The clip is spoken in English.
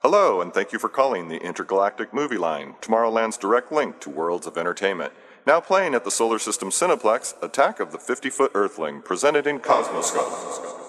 Hello, and thank you for calling the Intergalactic Movie Line, Tomorrowland's direct link to worlds of entertainment. Now playing at the Solar System Cineplex, Attack of the 50-Foot Earthling, presented in Cosmoscope.